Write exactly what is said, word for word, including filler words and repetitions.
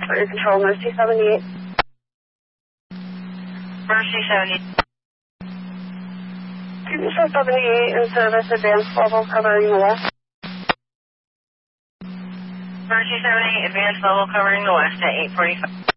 Air Control, Mercy seventy-eight. Mercy seventy-eight. Control seventy-eight in service, advanced level covering the west. Mercy seventy-eight, advanced level covering the west at eight forty-five.